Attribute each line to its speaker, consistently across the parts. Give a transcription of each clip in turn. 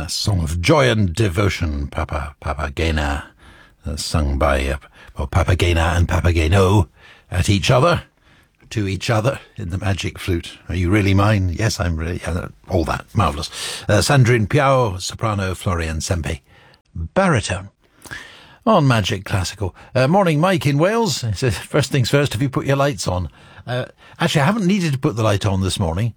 Speaker 1: A song of joy and devotion, Papagena, sung by Papagena and Papageno at each other, to each other in the magic flute. Are you really mine? Yes, I'm really. All that. Marvellous. Sandrine Piao, soprano, Florian Sempe, baritone. On Magic Classical. Morning, Mike in Wales. He says, first things first, have you put your lights on? Actually, I haven't needed to put the light on this morning.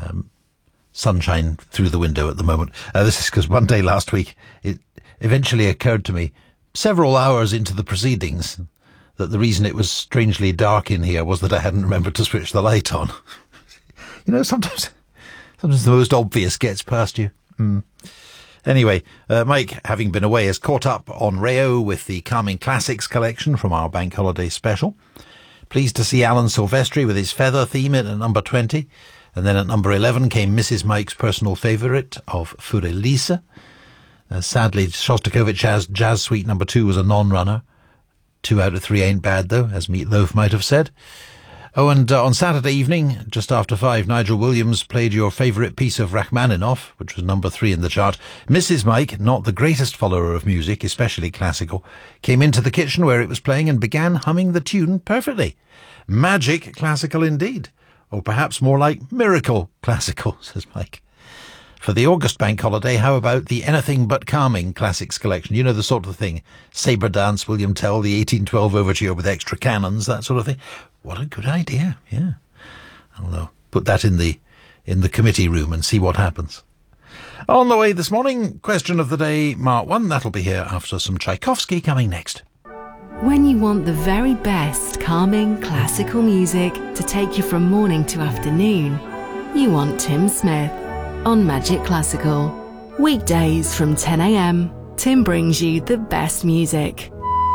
Speaker 1: Sunshine through the window at the moment. This is because one day last week, it eventually occurred to me, several hours into the proceedings, that the reason it was strangely dark in here was that I hadn't remembered to switch the light on. You know, sometimes the most obvious gets past you. Anyway, Mike, having been away, has caught up on Rayo with the Calming Classics collection from our Bank Holiday special. Pleased to see Alan Silvestri with his feather theme at number 20. And then at number 11 came Mrs. Mike's personal favourite of Für Elise. Sadly, Shostakovich's Jazz Suite number 2 was a non-runner. 2 out of 3 ain't bad, though, as Meat Loaf might have said. Oh, and on Saturday evening, just after 5, Nigel Williams played your favourite piece of Rachmaninoff, which was number 3 in the chart. Mrs. Mike, not the greatest follower of music, especially classical, came into the kitchen where it was playing and began humming the tune perfectly. Magic classical indeed. Or perhaps more like miracle classical, says Mike. For the August bank holiday, how about the Anything But Calming Classics collection? You know, the sort of thing. Sabre Dance, William Tell, the 1812 Overture with extra cannons, that sort of thing. What a good idea, yeah. I'll put that in the committee room and see what happens. On the way this morning, question of the day, Mark 1. That'll be here after some Tchaikovsky coming next.
Speaker 2: When you want the very best calming classical music to take you from morning to afternoon, you want Tim Smith on Magic Classical. Weekdays from 10 a.m, Tim brings you the best music,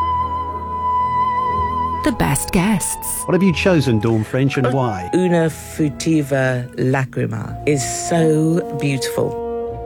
Speaker 2: the best guests.
Speaker 3: What have you chosen, Dawn French, and why?
Speaker 4: Una Futiva Lacrima is so beautiful.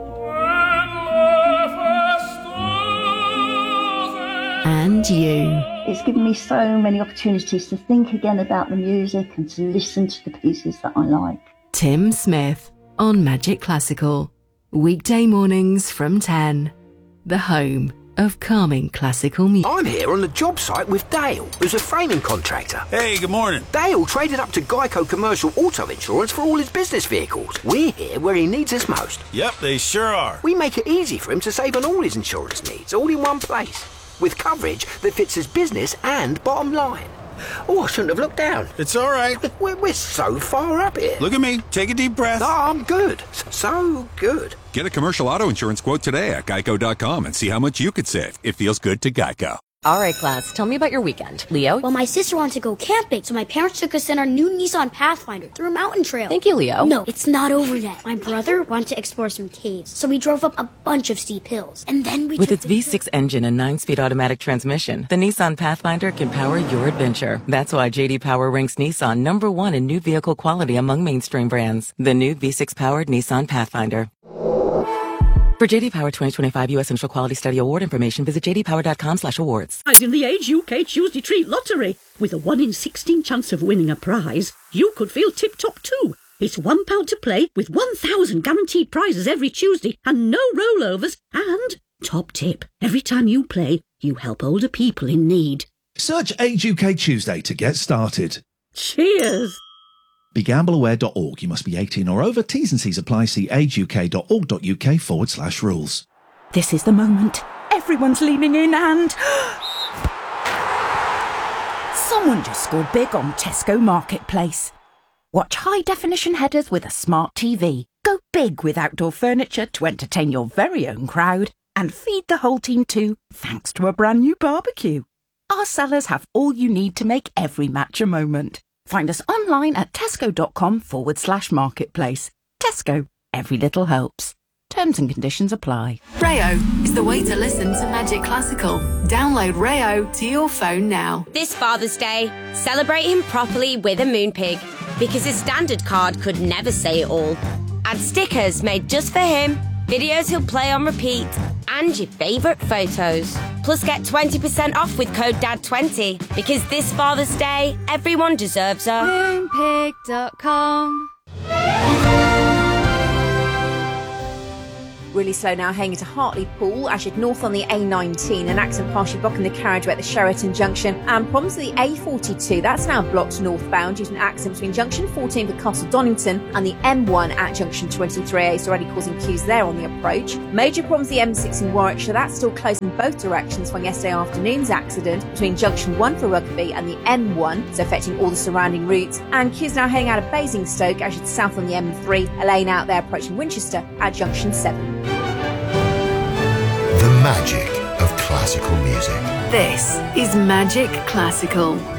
Speaker 2: And you.
Speaker 5: It's given me so many opportunities to think again about the music and to listen to the pieces that I like.
Speaker 2: Tim Smith on Magic Classical. Weekday mornings from 10. The home of calming classical music.
Speaker 6: I'm here on the job site with Dale, who's a framing contractor.
Speaker 7: Hey, good morning.
Speaker 6: Dale traded up to Geico Commercial Auto Insurance for all his business vehicles. We're here where he needs us most.
Speaker 7: Yep, they sure are.
Speaker 6: We make it easy for him to save on all his insurance needs, all in one place, with coverage that fits his business and bottom line. Oh, I shouldn't have looked down.
Speaker 7: It's all right.
Speaker 6: We're so far up here.
Speaker 7: Look at me. Take a deep breath.
Speaker 6: No, I'm good. So good.
Speaker 8: Get a commercial auto insurance quote today at geico.com and see how much you could save. It feels good to Geico.
Speaker 9: All right, class, tell me about your weekend. Leo?
Speaker 10: Well, my sister wanted to go camping, so my parents took us in our new Nissan Pathfinder through a mountain trail.
Speaker 9: Thank you, Leo.
Speaker 10: No, it's not over yet. My brother wanted to explore some caves, so we drove up a bunch of steep hills. And then we
Speaker 4: With its V6 engine and 9-speed automatic transmission, the Nissan Pathfinder can power your adventure. That's why J.D. Power ranks Nissan number 1 in new vehicle quality among mainstream brands. The new V6-powered Nissan Pathfinder. For J.D. Power 2025 U.S. Central Quality Study Award information, visit jdpower.com/awards.
Speaker 11: In the Age UK Tuesday Treat Lottery. With a 1 in 16 chance of winning a prize, you could feel tip-top too. It's £1 to play with 1,000 guaranteed prizes every Tuesday and no rollovers. And, top tip, every time you play, you help older people in need.
Speaker 12: Search Age UK Tuesday to get started.
Speaker 11: Cheers!
Speaker 12: BeGambleAware.org. You must be 18 or over. T's and C's apply. See ageuk.org.uk/rules.
Speaker 11: This is the moment. Everyone's leaning in and... Someone just scored big on Tesco Marketplace. Watch high-definition headers with a smart TV. Go big with outdoor furniture to entertain your very own crowd. And feed the whole team too, thanks to a brand new barbecue. Our sellers have all you need to make every match a moment. Find us online at tesco.com/marketplace. Tesco. Every little helps. Terms and conditions apply.
Speaker 2: Rayo is the way to listen to Magic Classical. Download Rayo to your phone now.
Speaker 13: This Father's Day, celebrate him properly with a Moonpig, because his standard card could never say it all. Add stickers made just for him, videos he'll play on repeat, and your favourite photos. Plus get 20% off with code DAD20, because this Father's Day, everyone deserves a
Speaker 2: Moonpig.com.
Speaker 14: really slow now heading into Hartlepool. As you head north on the A19, an accident partially blocking the carriageway at the Sheraton Junction. And problems with the A42, that's now blocked northbound due to an accident between Junction 14 for Castle Donington and the M1 at Junction 23A. It's already causing queues there on the approach. Major problems with the M6 in Warwickshire, that's still closed in both directions from yesterday afternoon's accident between Junction 1 for Rugby and the M1, so affecting all the surrounding routes. And queues now heading out of Basingstoke as you head south on the M3, a lane out there approaching Winchester at Junction 7.
Speaker 15: The magic of classical music.
Speaker 2: This is Magic Classical.